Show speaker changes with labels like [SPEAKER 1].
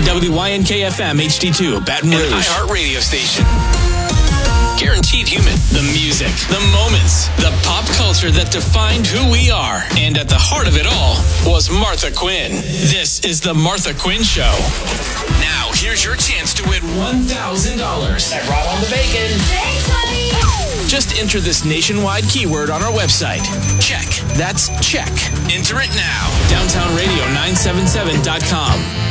[SPEAKER 1] WYNK-FM HD2, Baton Rouge. An iHeart radio station. Guaranteed human. The music, the moments, the pop culture that defined who we are. And at the heart of it all was Martha Quinn. This is The Martha Quinn Show. Now, here's your chance to win $1,000.
[SPEAKER 2] That brought on the bacon.
[SPEAKER 3] Thanks, honey.
[SPEAKER 1] Just enter this nationwide keyword on our website. Check. That's check. Enter it now. DowntownRadio977.com.